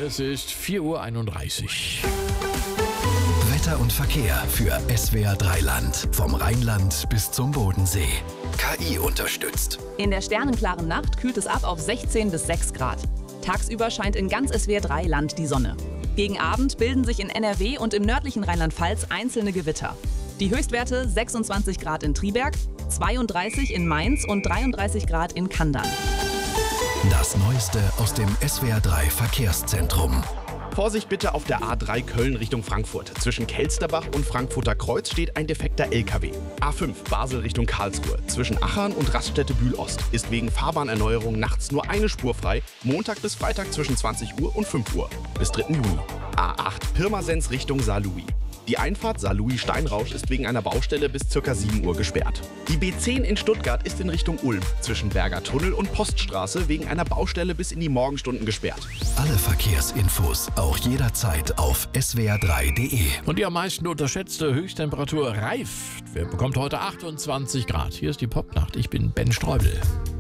Es ist 4:31 Uhr. Wetter und Verkehr für SWR 3 Land. Vom Rheinland bis zum Bodensee. KI unterstützt. In der sternenklaren Nacht kühlt es ab auf 16 bis 6 Grad. Tagsüber scheint in ganz SWR 3 Land die Sonne. Gegen Abend bilden sich in NRW und im nördlichen Rheinland-Pfalz einzelne Gewitter. Die Höchstwerte 26 Grad in Triberg, 32 in Mainz und 33 Grad in Kandern. Das Neueste aus dem SWR 3 Verkehrszentrum. Vorsicht bitte auf der A3 Köln Richtung Frankfurt. Zwischen Kelsterbach und Frankfurter Kreuz steht ein defekter LKW. A5 Basel Richtung Karlsruhe. Zwischen Achern und Raststätte Bühl-Ost ist wegen Fahrbahnerneuerung nachts nur eine Spur frei. Montag bis Freitag zwischen 20 Uhr und 5 Uhr. Bis 3. Juni. A8 Pirmasens Richtung Saarlouis. Die Einfahrt Saarlouis-Steinrausch ist wegen einer Baustelle bis ca. 7 Uhr gesperrt. Die B10 in Stuttgart ist in Richtung Ulm zwischen Berger Tunnel und Poststraße wegen einer Baustelle bis in die Morgenstunden gesperrt. Alle Verkehrsinfos auch jederzeit auf swr3.de. Und die am meisten unterschätzte Höchsttemperatur Reif. Wer bekommt heute 28 Grad? Hier ist die Popnacht. Ich bin Ben Streubel.